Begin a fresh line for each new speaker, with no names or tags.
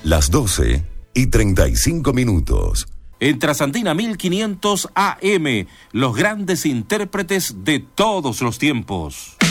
Las 12:35.
En Trasandina 1500 AM, los grandes intérpretes de todos los tiempos.